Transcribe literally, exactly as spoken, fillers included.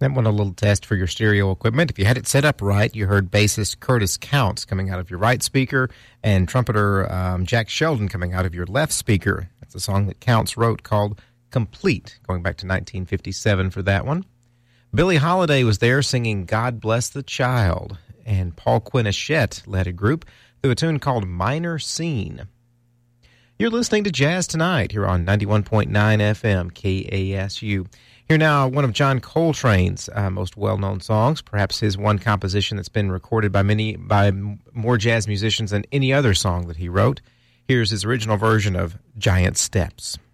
That one a little test for your stereo equipment. If you had it set up right, you heard bassist Curtis Counts coming out of your right speaker and trumpeter um, Jack Sheldon coming out of your left speaker. That's a song that Counts wrote called Complete, going back to nineteen fifty-seven for that one. Billie Holiday was there singing God Bless the Child, and Paul Quinichette led a group through a tune called Minor Scene. You're listening to Jazz Tonight here on ninety-one point nine F M K A S U. Here now, one of John Coltrane's uh, most well-known songs, perhaps his one composition that's been recorded by many by more jazz musicians than any other song that he wrote. Here's his original version of Giant Steps.